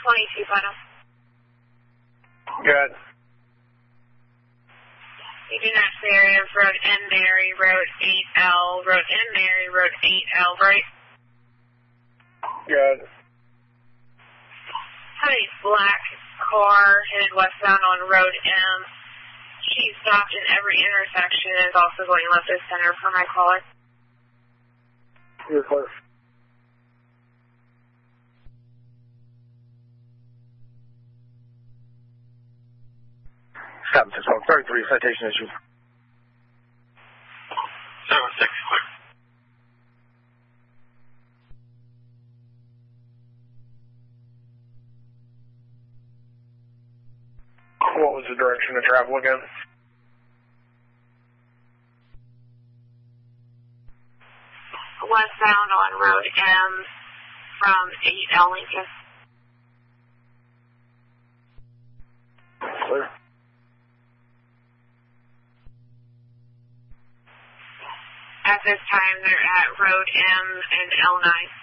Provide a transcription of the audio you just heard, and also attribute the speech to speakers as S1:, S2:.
S1: 22 final.
S2: Good.
S1: You do not clear area of Road N. Mary, Road 8L, Road N. Mary, Road 8L, right?
S2: Good.
S1: Had a black car headed westbound on Road M. She stopped in every intersection and is also going left of center for my caller.
S2: You're clear. Seven 33 citation issue.
S3: 7-6, clear.
S2: What was the direction of travel again?
S1: Westbound on Road M from 8L Lincoln.
S2: Clear.
S1: At this time, they're at Road M and L9.